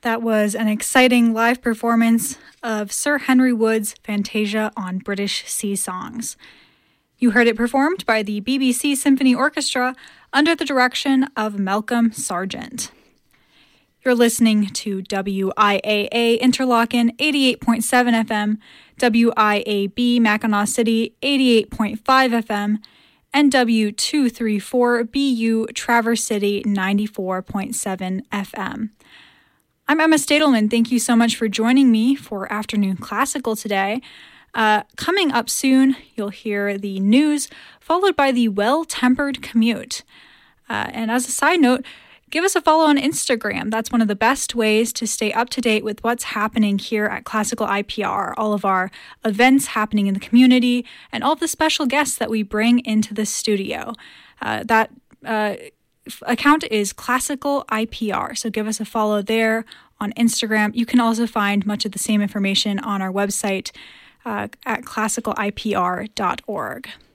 That was an exciting live performance of Sir Henry Wood's Fantasia on British Sea Songs. You heard it performed by the BBC Symphony Orchestra under the direction of Malcolm Sargent. You're listening to WIAA Interlochen 88.7 FM, WIAB Mackinac City 88.5 FM, and W234BU Traverse City 94.7 FM. I'm Emma Stadelman. Thank you so much for joining me for Afternoon Classical today. Coming up soon, you'll hear the news, followed by the Well-Tempered Commute. And as a side note, give us a follow on Instagram. That's one of the best ways to stay up to date with what's happening here at Classical IPR, all of our events happening in the community, and all of the special guests that we bring into the studio. That account is Classical IPR, so give us a follow there on Instagram. You can also find much of the same information on our website at classicalipr.org.